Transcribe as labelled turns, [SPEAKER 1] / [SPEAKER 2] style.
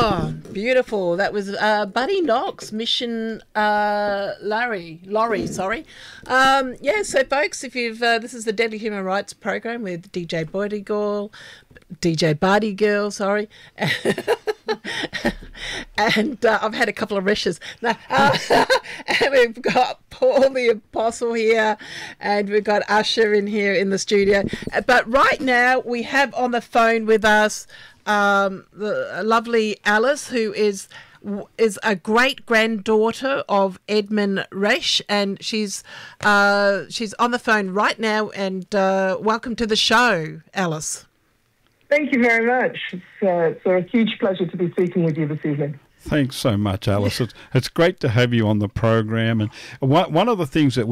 [SPEAKER 1] Oh, beautiful. That was Buddy Knox, Mission Laurie, sorry. So folks, if you've this is the Deadly Human Rights program with DJ Barty Girl, sorry. And I've had a couple of rashes. And we've got Paul the Apostle here, and we've got Usher in here in the studio. But right now we have on the phone with us the lovely Alice, who is a great granddaughter of Edmund Resch, and she's on the phone right now. And welcome to the show, Alice.
[SPEAKER 2] Thank you very much. It's a huge pleasure to be speaking with you this evening.
[SPEAKER 3] Thanks so much, Alice. It's great to have you on the program. And one of the things that